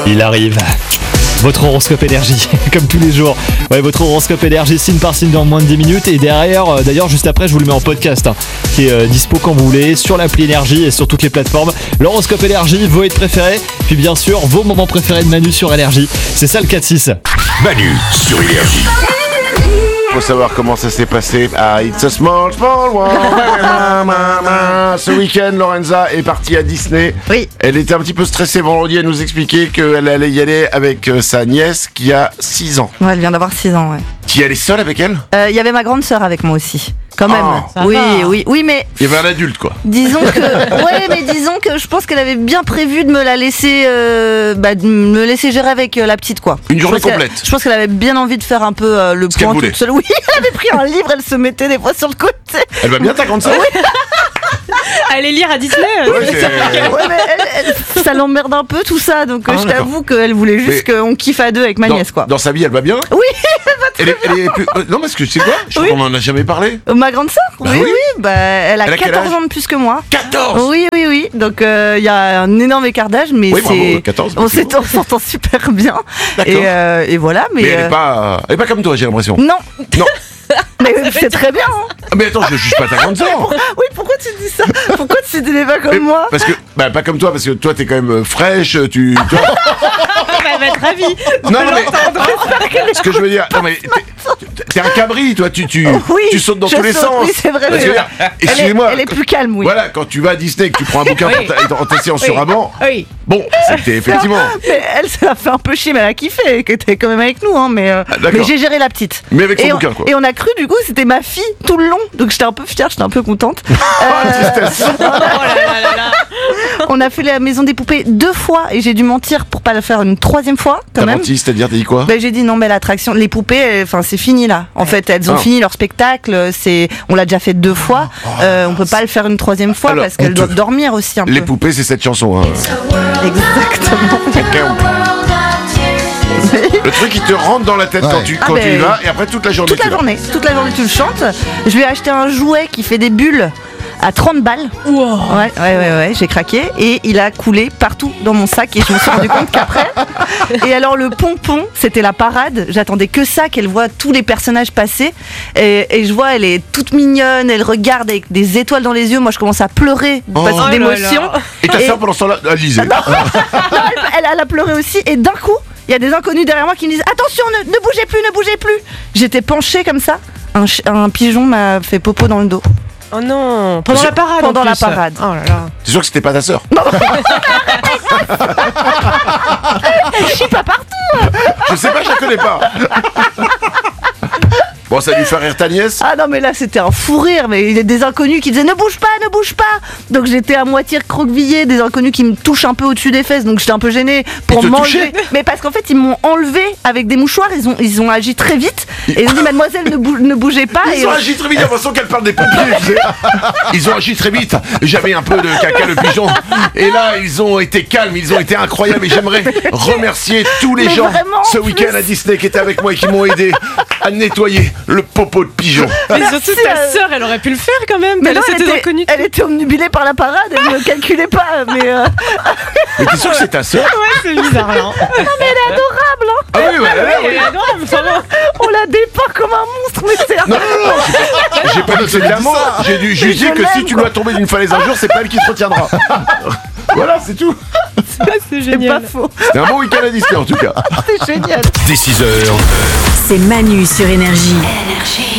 Il arrive. Votre horoscope énergie, comme tous les jours. Ouais, votre horoscope énergie signe par signe dans moins de 10 minutes. Et derrière, d'ailleurs, juste après, je vous le mets en podcast, qui est dispo quand vous voulez, sur l'appli énergie et sur toutes les plateformes. L'horoscope énergie, vos hits préférés, puis bien sûr, vos moments préférés de Manu sur énergie. C'est ça le 4-6. Manu sur énergie. Faut savoir comment ça s'est passé. Ah, it's a small world. Ce week-end, Lorenza est partie à Disney. Oui. Elle était un petit peu stressée vendredi. Elle nous expliquait qu'elle allait y aller avec sa nièce qui a 6 ans. Ouais, elle vient d'avoir 6 ans, ouais. Qui allait seule avec elle? Il y avait ma grande sœur avec moi aussi. Quand même. Ah, Oui, mais Il y avait un adulte, quoi. disons que je pense qu'elle avait bien prévu de me la laisser, de me laisser gérer avec la petite, quoi. Une journée Je pense complète. Je pense qu'elle avait bien envie de faire un peu le Ce qu'elle point voulait. toute seule. Oui, elle avait pris un livre, elle se mettait des fois sur le côté. Elle va bien, ta grande sœur? Aller lire à Disney. Ouais, c'est- Ouais, mais elle, ça l'emmerde un peu tout ça, donc Ah, je d'accord. t'avoue qu'elle voulait juste Mais- qu'on kiffe à deux avec ma nièce, quoi. Dans sa vie, elle va bien? Oui, Elle est plus... Non, parce que tu sais quoi? Je crois qu'on en a jamais parlé. ma grande sœur. Bah oui, oui. elle a Elle a quel 14 âge ans de plus que moi. 14! Oui. Donc il y a un énorme écart d'âge, mais Oui, bravo, c'est 14, on effectivement. s'entend super bien. D'accord. Et voilà, mais, Mais elle est pas comme toi, j'ai l'impression. non. Non. Mais c'est très bien. Hein. Ah, mais attends, je juge pas ta grande sœur. Oui, pourquoi tu dis ça? Pourquoi tu n'es pas comme Mais- moi? Parce que, pas comme toi, parce que toi t'es quand même fraîche, tu vois. Elle va être ravie. Non, mais ce que je veux dire, non mais t'es un cabri, toi, tu Oui, sautes dans je tous les saute, sens. oui, c'est vrai, Parce que, mais excusez-moi, elle est plus calme, oui. Voilà, quand tu vas à Disney, que tu prends un bouquin Oui. pour ta séance sur Raban, Oui. bon, c'était effectivement. Mais elle, ça l'a fait un peu chier, mais elle a kiffé, que t'es quand même avec nous, hein, mais d'accord. j'ai géré la petite. Mais avec son et bouquin, quoi. Et on a cru, du coup, c'était ma fille tout le long, donc j'étais un peu fière, j'étais un peu contente. Tristesse. Oh là là là. On a fait la maison des poupées 2 fois, et j'ai dû mentir pour pas la faire une 3e fois, quand T'as même. menti, c'est-à-dire, t'as dit quoi? Ben, j'ai dit non, mais l'attraction, les poupées, enfin c'est fini là. En fait, elles ont Ah. fini leur spectacle. On l'a déjà fait 2 fois. On peut pas le faire une 3e fois Alors, parce qu'elles doivent dormir aussi un Les peu. poupées, c'est cette chanson. Hein. Exactement. Le truc, il te rentre dans la tête quand tu y vas, et après toute la journée. Toute la tu vas. journée, tu le chantes. Je lui ai acheté un jouet qui fait des bulles à 30 balles. Wow. Ouais, j'ai craqué et il a coulé partout dans mon sac et je me suis rendu compte qu'après. Et alors le pompon, c'était la parade. J'attendais que ça, qu'elle voit tous les personnages passer et je vois, elle est toute mignonne, elle regarde avec des étoiles dans les yeux. Moi, je commence à pleurer là d'émotion. là. Et ta Et- sœur, pendant ce temps-là, elle lisait. Elle a pleuré aussi et d'un coup, il y a des inconnus derrière moi qui me disent attention, ne bougez plus. J'étais penchée comme ça. Un pigeon m'a fait popo dans le dos. Oh non. Pendant la parade. Pendant en la plus. parade. Oh là là. C'est sûr que c'était pas ta sœur. Je suis pas partout. Je sais pas, je la connais pas. Bon, ça a dû faire rire ta nièce. Ah non, mais là c'était un fou rire, mais il y a des inconnus qui disaient ne bouge pas. Donc j'étais à moitié recroquevillée, des inconnus qui me touchent un peu au-dessus des fesses, donc j'étais un peu gênée pour Ils te m'enlever. touchaient Mais parce qu'en fait ils m'ont enlevé avec des mouchoirs, ils ont agi très vite et ils ont dit mademoiselle ne bougez pas. Ils et ont agi très vite, j'ai l'impression qu'elle parle des pompiers. tu sais. Ils ont agi très vite. J'avais un peu de caca le pigeon. Et là, ils ont été calmes, ils ont été incroyables. Et j'aimerais remercier tous les Mais gens vraiment, ce en week-end plus. à Disney qui étaient avec moi et qui m'ont aidé à nettoyer le popo de pigeon. Mais surtout ta sœur, elle aurait pu le faire quand même. mais Elle non, a cette inconnue. elle était omnubilée par la parade, elle ne calculait pas, mais Mais t'es sûr que c'est ta sœur? Ouais, c'est bizarre là. elle est adorable, hein. Ah oui, ouais, Elle est adorable, vraiment. On la dépeint comme un monstre, mais c'est Non, j'ai pas dit que c'était l'amour. J'ai dû juste dire que si l'aime, tu quoi. dois tomber d'une falaise un jour, c'est pas elle qui te retiendra. Voilà, c'est tout. C'est c'est génial. pas faux. C'était un bon week-end à Disney en tout cas. C'est génial. Dès 6h, C'est Manu sur Énergie.